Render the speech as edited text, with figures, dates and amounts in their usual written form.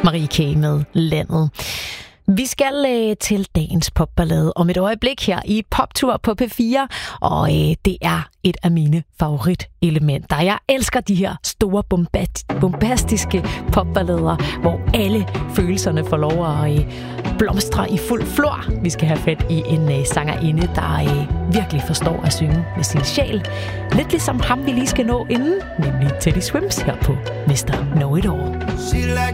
Marie K. med Landet. Vi skal til dagens popballade om et øjeblik her i Poptur på P4, og det er et af mine favoritelementer. Jeg elsker de her store bombastiske popballader, hvor alle følelserne får lov at blomstre i fuld flor. Vi skal have fat i en sangerinde, der virkelig forstår at synge med sin sjæl. Lidt ligesom ham, vi lige skal nå inden, nemlig Teddy Swims her på Mr. Know It All. She like